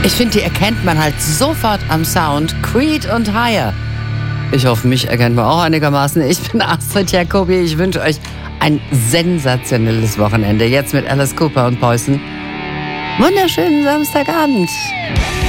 Ich finde, die erkennt man halt sofort am Sound. Creed und Higher. Ich hoffe, mich erkennt man auch einigermaßen. Ich bin Astrid Jacobi. Ich wünsche euch ein sensationelles Wochenende. Jetzt mit Alice Cooper und Poison. Wunderschönen Samstagabend.